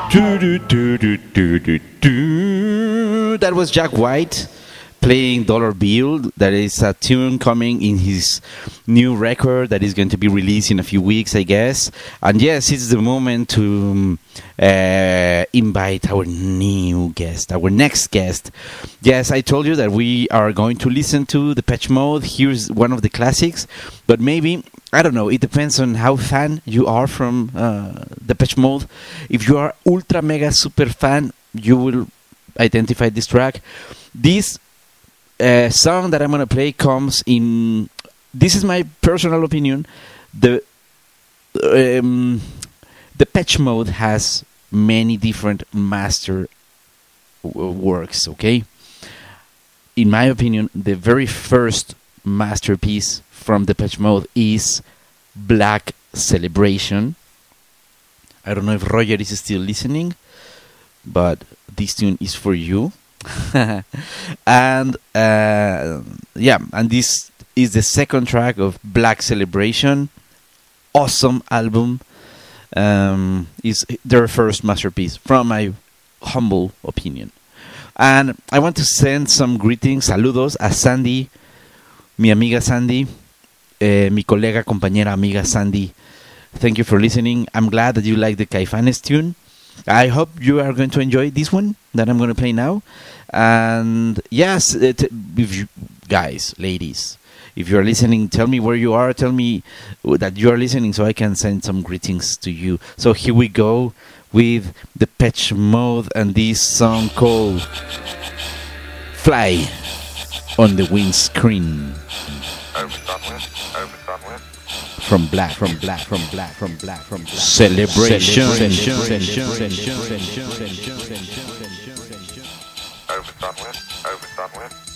That was Jack White playing Dollar Bill. That is a tune coming in his new record that is going to be released in a few weeks, I guess. And yes, it's the moment to invite our new guest, our next guest. Yes, I told you that we are going to listen to Depeche Mode. Here's one of the classics, but maybe, I don't know, it depends on how fan you are from Depeche Mode. If you are ultra mega super fan, you will identify this track. This song that I'm going to play comes in, this is my personal opinion, the Depeche Mode has many different master works, okay? In my opinion, the very first masterpiece from Depeche Mode is Black Celebration. I don't know if Roger is still listening, but this tune is for you. And and this is the second track of Black Celebration. Awesome album. Is their first masterpiece, from my humble opinion. And I want to send some greetings, saludos a Sandy, mi amiga Sandy, mi colega, compañera, amiga Sandy. Thank you for listening. I'm glad that you like the Caifanes tune. I hope you are going to enjoy this one that I'm going to play now. And yes, if you guys, ladies, if you're listening, tell me where you are. Tell me that you are listening so I can send some greetings to you. So here we go with Depeche Mode and this song called Fly on the Windscreen. From black celebration. Overdone with.